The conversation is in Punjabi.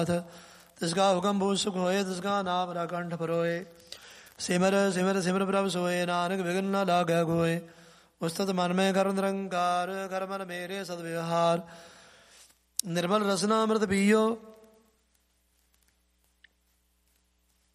ਤਿਸਕਾ ਹੁਕਮ ਬੂਝ ਸੁਖ ਹੋਏ, ਤਿਸਕਾ ਨਾਮ ਰਾਕੰਠ ਪਰੋਏ। ਸਿਮਰ ਸਿਮਰ ਸਿਮਰ ਪ੍ਰਭ ਸੋਏ, ਨਾਨਕ ਵਿਘਨ ਨ ਲਾਗੈ ਕੋਇ। ਉਸਤਤ ਮਨ ਮੈਂ ਕਰ ਨਿਰੰਕਾਰ, ਕਰ ਮਨ ਮੇਰੇ ਸਦ ਵਿਵਹਾਰ। ਨਿਰਮਲ ਰਸਨਾ ਅੰਮ੍ਰਿਤ ਪੀਓ,